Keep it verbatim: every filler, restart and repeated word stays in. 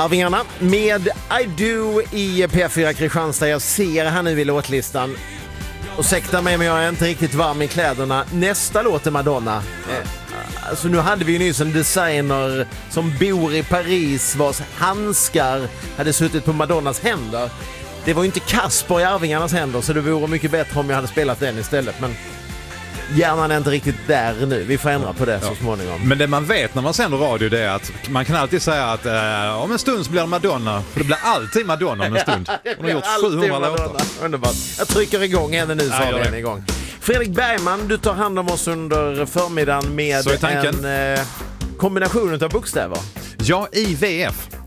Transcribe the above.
Arvingarna med I Do i P fyra Kristianstad. Jag ser här nu i låtlistan. Och säkta mig men jag är inte riktigt varm i kläderna. Nästa låt är Madonna. Eh, alltså nu hade vi ju nyss en designer som bor i Paris vars handskar hade suttit på Madonnas händer. Det var ju inte Kasper i Arvingarnas händer, så det vore mycket bättre om jag hade spelat den istället. Men hjärnan är inte riktigt där nu. Vi får ändra på det ja. så småningom. Men det man vet när man sänder radio, det är att man kan alltid säga att eh, om en stund så blir det Madonna. För det blir alltid Madonna om en stund. Hon har gjort sjuhundra låtar. Underbart. Jag trycker igång henne nu så har vi henne igång. Fredrik Bergman, du tar hand om oss under förmiddagen med en eh, kombination av bokstäver. Ja, I V F.